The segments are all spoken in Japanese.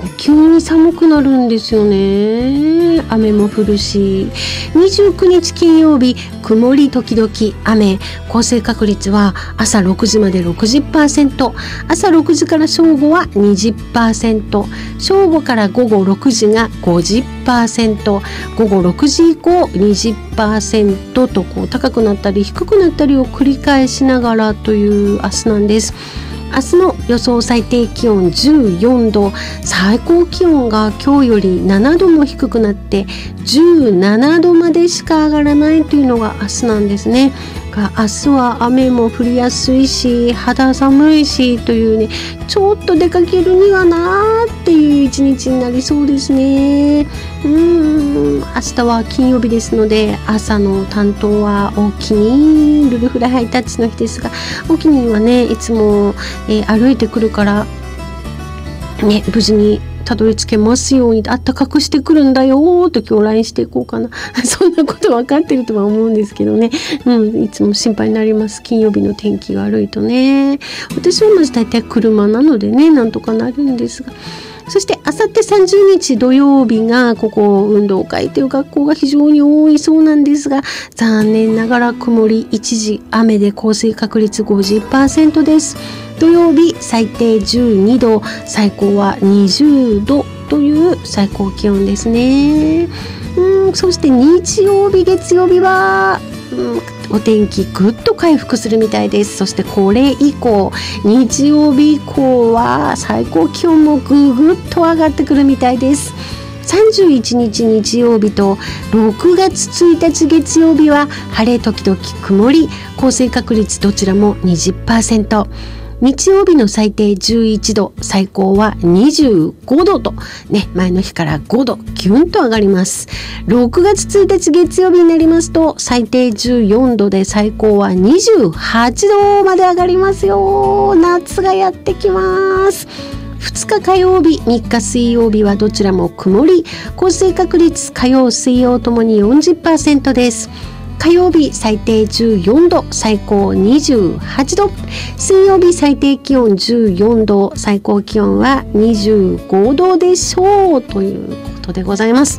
急に寒くなるんですよね。雨も降るし、29日金曜日曇り時々雨、降水確率は朝6時まで 60%、 朝6時から正午は 20%、 正午から午後6時が 50%、 午後6時以降 20% と高くなったり低くなったりを繰り返しながらという明日なんです。明日の予想最低気温14度、最高気温が今日より7度も低くなって17度までしか上がらないというのが明日なんですね。明日は雨も降りやすいし肌寒いしというね、ちょっと出かけるにはなーっていう一日になりそうですね。明日は金曜日ですので、朝の担当はおきにルルフラハイタッチの日ですが、おきにはねいつも、歩いてくるからね、無事にたどり着けますように、あったかくしてくるんだよと今日 LINE していこうかなそんなこと分かってるとは思うんですけどね、いつも心配になります。金曜日の天気が悪いとね。私はまず大体車なのでね、なんとかなるんですが、そしてあさって30日土曜日がここ運動会という学校が非常に多いそうなんですが、残念ながら曇り一時雨で降水確率 50% です。土曜日最低12度、最高は20度という最高気温ですね。そして日曜日月曜日は、お天気ぐっと回復するみたいです。そしてこれ以降日曜日以降は最高気温もぐぐっと上がってくるみたいです。31日日曜日と6月1日月曜日は晴れ時々曇り、降水確率どちらも 20%。日曜日の最低11度、最高は25度と、ね、前の日から5度キュンと上がります。6月1日月曜日になりますと、最低14度で最高は28度まで上がりますよ。夏がやってきます。2日火曜日、3日水曜日はどちらも曇り、降水確率火曜水曜ともに 40% です。火曜日最低14度、最高28度。水曜日最低気温14度、最高気温は25度でしょうということでございます。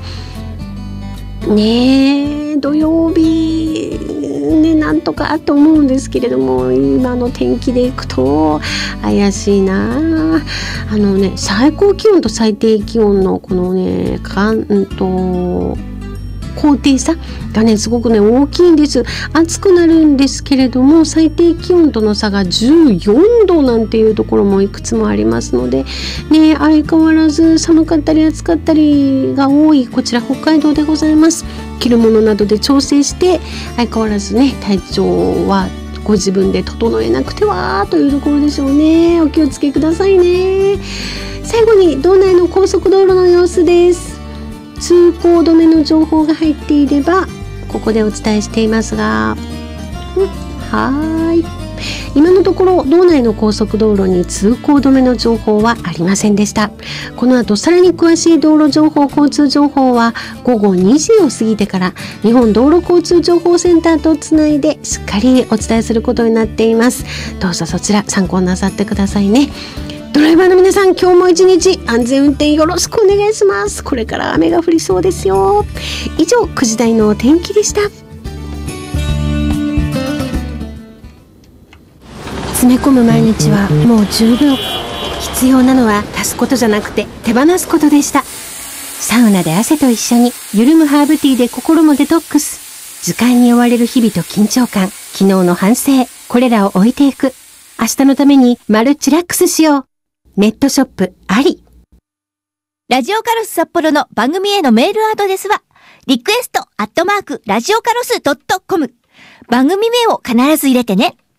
ねえ、土曜日ね、なんとかと思うんですけれども、今の天気でいくと怪しいな。最高気温と最低気温のこのね、高低差がねすごくね大きいんです。暑くなるんですけれども、最低気温との差が14度なんていうところもいくつもありますのでね、相変わらず寒かったり暑かったりが多いこちら北海道でございます。着るものなどで調整して相変わらずね体調はご自分で整えなくてはというところでしょうね。お気をつけくださいね。最後に道内の高速道路の様子です。通行止めの情報が入っていればここでお伝えしていますが、今のところ道内の高速道路に通行止めの情報はありませんでした。この後さらに詳しい道路情報交通情報は午後2時を過ぎてから日本道路交通情報センターとつないでしっかりお伝えすることになっています。どうぞそちら参考なさってくださいね。ドライバーの皆さん、今日も一日安全運転よろしくお願いします。これから雨が降りそうですよ。以上、9時台のお天気でした。詰め込む毎日はもう十分。必要なのは足すことじゃなくて手放すことでした。サウナで汗と一緒に、緩むハーブティーで心もデトックス。時間に追われる日々と緊張感、昨日の反省、これらを置いていく。明日のためにマルチラックスしよう。ネットショップあり。 ラジオカロス札幌の番組へのメールアドレスはrequest@radiocalros.com。番組名を必ず入れてね。